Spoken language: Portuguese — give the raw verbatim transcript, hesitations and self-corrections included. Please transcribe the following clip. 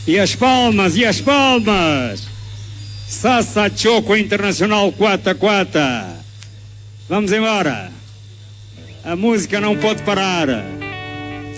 E as palmas, e as palmas. Sassa Choco Internacional quatro a quatro. Vamos embora. A música não pode parar.